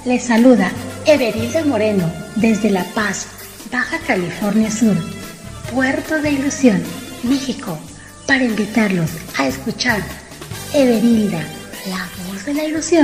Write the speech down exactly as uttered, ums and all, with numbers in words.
Les saluda Everilda Moreno desde La Paz, Baja California Sur, Puerto de Ilusión, México, para invitarlos a escuchar Everilda, la voz de la ilusión.